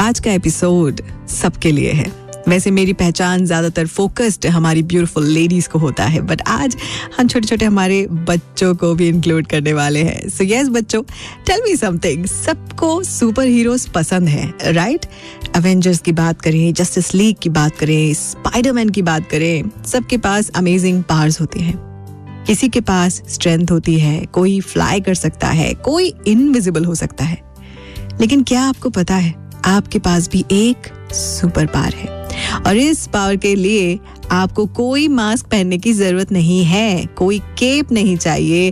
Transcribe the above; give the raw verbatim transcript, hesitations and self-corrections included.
आज का एपिसोड सबके लिए है। वैसे मेरी पहचान ज्यादातर फोकस्ड हमारी ब्यूटीफुल लेडीज को होता है, बट आज हम छोटे छोटे हमारे बच्चों को भी इंक्लूड करने वाले हैं। सो यस बच्चों, टेल मी समथिंग, सबको सुपर हीरोज पसंद है, राइट? एवेंजर्स की बात करें, जस्टिस लीग की बात करें, स्पाइडरमैन की बात करें, सबके पास अमेजिंग पावर्स होते हैं। किसी के पास स्ट्रेंथ होती है, कोई फ्लाई कर सकता है, कोई इनविजिबल हो सकता है। लेकिन क्या आपको पता है, आपके पास भी एक सुपर पावर है, और इस पावर के लिए आपको कोई मास्क पहनने की जरूरत नहीं है, कोई केप नहीं चाहिए,